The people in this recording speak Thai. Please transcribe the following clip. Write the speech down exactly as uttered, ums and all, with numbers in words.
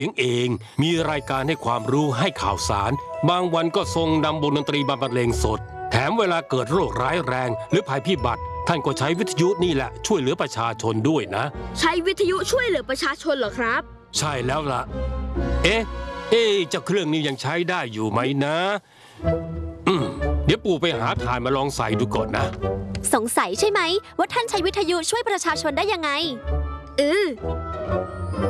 เองเองมีรายการให้ความรู้ให้ข่าวสารบางวันก็ทรงนำวงดนตรีบรรเลงสดแถมเวลาเกิดโรคร้ายแรงหรือภัยพิบัติท่านก็ใช้วิทยุนี่แหละช่วยเหลือประชาชนด้วยนะใช้วิทยุช่วยเหลือประชาชนเหรอครับใช่แล้วล่ะเอ๊ะเอ๊ะเจ้าเครื่องนี้ยังใช้ได้อยู่ไหมนะอืมเดี๋ยวปู่ไปหาถ่านมาลองใส่ดูก่อนนะสงสัยใช่ไหมว่าท่านใช้วิทยุช่วยประชาชนได้ยังไงเออ